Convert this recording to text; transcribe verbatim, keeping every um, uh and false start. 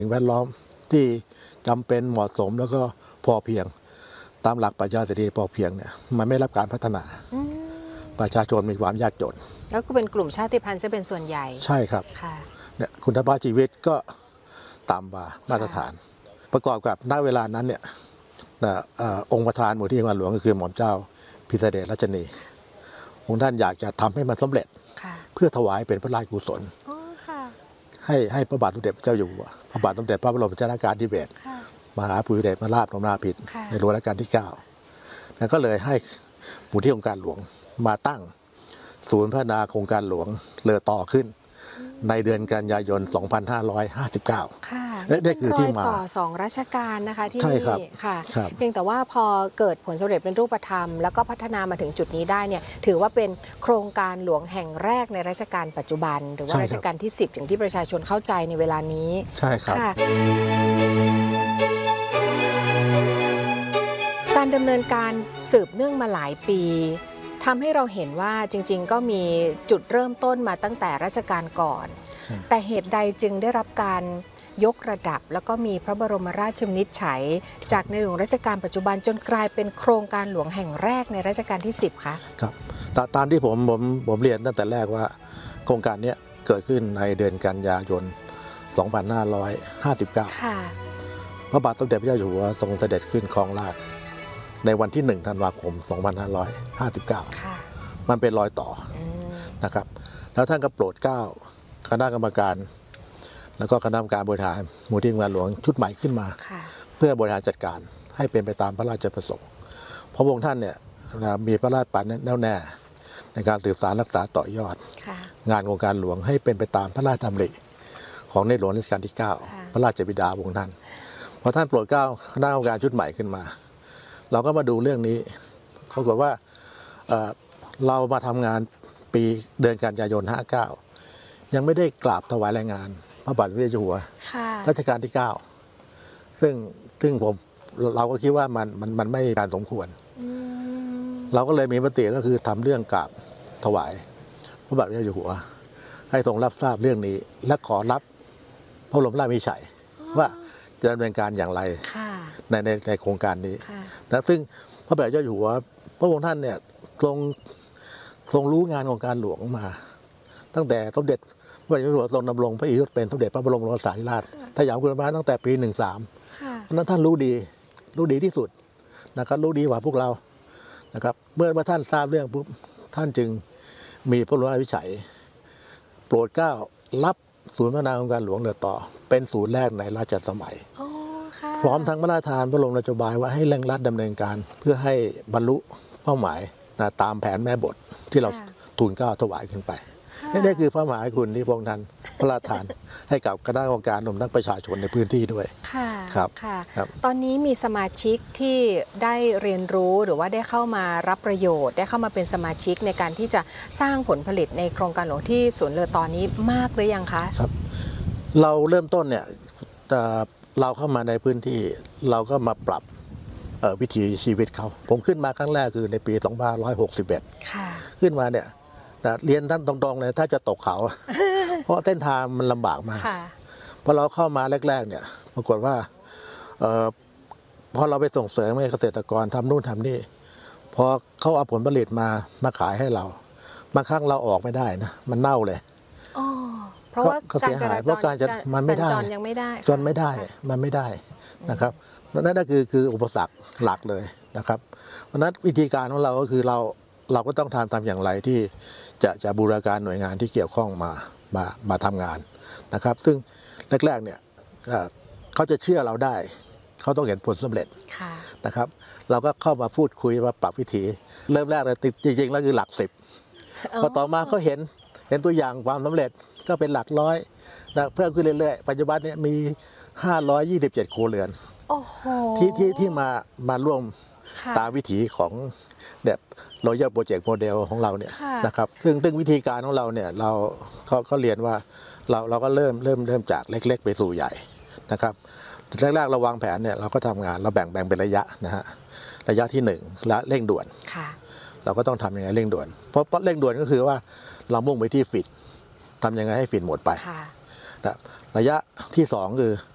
สิ่งแวดล้อมที่จำเป็นเหมาะสมแล้วก็พอเพียงตามหลักปรัชญาเศรษฐกิจพอเพียงเนี่ยมันไม่รับการพัฒนาประชาชนมีความยากจนแล้วก็เป็นกลุ่มชาติพันธุ์จะเป็นส่วนใหญ่ใช่ครับเนี่ยคุณภาพชีวิตก็ต่ำกว่ามาตรฐานประกอบกับณเวลานั้นเนี่ยองค์ประธานมูลที่งานหลวงก็คือหม่อมเจ้าพิเศษรัชนีองค์ท่านอยากจะทำให้มันสำเร็จเพื่อถวายเป็นพระราชกุศลให้ให้พระบาทสมเด็จพระเจ้าอยู่หัวพระบาทสมเด็จพระบรมชนกาธิเบศรมหาภูมิพลอดุลยเดชมหาราชบรมนาถบพิตรในหลวงรัชกาลที่เก้าแล้วก็เลยให้มูลที่องค์การหลวงมาตั้งศูนย์พัฒนาโครงการหลวงเลอต่อขึ้นในเดือนกันยายน สองพันห้าร้อยห้าสิบเก้าค่ะนี่คือที่มาต่อสองรัชกาลนะคะที่นี่ค่ะเพียงแต่ว่าพอเกิดผลสำเร็จเป็นรูปธรรมแล้วก็พัฒนามาถึงจุดนี้ได้เนี่ยถือว่าเป็นโครงการหลวงแห่งแรกในรัชกาลปัจจุบันหรือว่ารัชกาลที่สิบอย่างที่ประชาชนเข้าใจในเวลานี้ใช่ครับการดำเนินการสืบเนื่องมาหลายปีทำให้เราเห็นว่าจริงๆก็มีจุดเริ่มต้นมาตั้งแต่รัชกาลก่อนแต่เหตุใดจึงได้รับการยกระดับแล้วก็มีพระบรมราชวินิจฉัยจากในหลวงรัชกาลปัจจุบันจนกลายเป็นโครงการหลวงแห่งแรกในรัชกาลที่สิบคะครับตามที่ผมผมผมเรียนตั้งแต่แรกว่าโครงการนี้เกิดขึ้นในเดือนกันยายน สองพันห้าร้อยห้าสิบเก้าค่ะพระบาทสมเด็จพระเจ้าอยู่หัวทรงเสด็จขึ้นครองราชย์ในวันที่หนึ่งธันวาคม สองพันห้าร้อยห้าสิบเก้าค่ะมันเป็นรอยต่อนะครับแล้วท่านก็โปรดเกล้าคณะกรรมการแล้วก็คณะกรรมการบริหารมูลที่งานหลวงชุดใหม่ขึ้นมาเพื่อบริหารจัดการให้เป็นไปตามพระราชประสงค์พระองค์ท่านเนี่ยมีพระราชปณิธานแน่วแน่ในการสืบสานรักษาต่อยอดงานโครงการหลวงให้เป็นไปตามพระราชดำริของในหลวงรัชกาลที่เก้าพระราชบิดาของท่านพอท่านโปรดเกล้าคณะกรรมการชุดใหม่ขึ้นมาเราก็มาดูเรื่องนี้เขาบอกว่าเ, เรามาทำงานปีเดือนกันยายนห้าเก้ายังไม่ได้กราบถวายรายงานพระบาทสมเด็จเจ้าอยู่หัวรัชกาลที่เก้าซึ่งซึ่งผมเราก็คิดว่ามันมันมันไม่การสมควรเราก็เลยมีมติก็คือทำเรื่องกราบถวายพระบาทสมเด็จเจ้าอยู่หัวให้ทรงรับทราบเรื่องนี้และขอรับพระบรมราชวินิจฉัยว่าจะดำเนินการอย่างไรในในในโครงการนี้นะซึ่งพระบาทสมเด็จเจ้าอยู่หัวพระองค์ท่านเนี่ยทรงทรงรู้งานของการหลวงมาตั้งแต่สมเด็จพระบาทสมเด็จพระเจ้าอยู่หัวทรงดำรงพระอิทธิยศเป็นสมเด็จพระบรมโอรสาธิราชสยามกุฎราชตั้งแต่ปีหนึ่งสามเพราะนั้นท่านรู้ดีรู้ดีที่สุดนะครับรู้ดีกว่าพวกเรานะครับเมื่อท่านทราบเรื่องปุ๊บท่านจึงมีพระบรมราชวินิจฉัยโปรดเกล้ารับศูนย์พัฒนาโครงการหลวงเลอต่อเป็นศูนย์แรกในราชสมัยพร้อมทั้งพระราชทานพระบรมราชโยบายว่าให้เร่งรัดดำเนินการเพื่อให้บรรลุเป้าหมายตามแผนแม่บทที่เราทูลเกล้าถวายขึ้นไปนี่คือพระมหากรุณาธิคุณที่พระองค์ท่านพระราชทานให้กับคณะกรรมการรวมทั้งประชาชนในพื้นที่ด้วยค่ะครับค่ะตอนนี้มีสมาชิกที่ได้เรียนรู้หรือว่าได้เข้ามารับประโยชน์ได้เข้ามาเป็นสมาชิกในการที่จะสร้างผลผลิตในโครงการหลวงที่ศูนย์เลอตอนนี้มากหรือยังคะครับเราเริ่มต้นเนี่ยเราเข้ามาในพื้นที่เราก็มาปรับวิถีชีวิตเขาผมขึ้นมาครั้งแรกคือในปีสองพันห้าร้อยหกสิบเอ็ดขึ้นมาเนี่ยเรียนท่านตรงๆเลยถ้าจะตกเขา เพราะเส้นทางมันลำบากมากพอเราเข้ามาแรกๆเนี่ยปรากฏว่าออพอเราไปส่งเสริมให้เกษตรกรทำนู่นทำนี่พอเขาเอาผลผลิตมามาขายให้เราบางครั้งเราออกไม่ได้นะมันเน่าเลยเพราะว่าการจราจรการจะมันไม่ได้ยังไม่ได้จนไม่ได้มันไม่ได้นะครับนั่นก็คือคืออุปสรรคหลักเลยนะครับเพราะนั้นวิธีการของเราก็คือเราเราก็ต้องทำทำอย่างไรที่จะจะบูรณาการหน่วยงานที่เกี่ยวข้องมามามาทำงานนะครับซึ่งแรกๆเนี่ยเขาจะเชื่อเราได้เขาต้องเห็นผลสำเร็จนะครับเราก็เข้ามาพูดคุยมาปรับวิธีเริ่มแรกเลยจริงๆแล้วคือหลักสิบพอต่อมาเขาเห็นเห็นตัวอย่างความสำเร็จก็เป็นหลักร้อยนะเพิ่มขึ้นเรื่อยๆปัจจุบันนี้มีห้าร้อยยี่สิบเจ็ดครัวเรือนที่ที่ที่มามาร่วมตามวิถีของแบบRoyal Project Model ของเราเนี่ยนะครับซึ่งซึ่งวิธีการของเราเนี่ยเราเขาเขาเรียนว่าเราเราก็เริ่มเริ่มเริ่มจากเล็กๆไปสู่ใหญ่นะครับแรกๆเราวางแผนเนี่ยเราก็ทำงานเราแบ่งแบ่งเป็นระยะนะฮะระยะที่หนึ่งและเร่งด่วนเราก็ต้องทำยังไงเร่งด่วนเพราะเร่งด่วนก็คือว่าเรามุ่งไปที่ฟิตทำยังไงให้ฟิตหมดไประยะที่สองคือ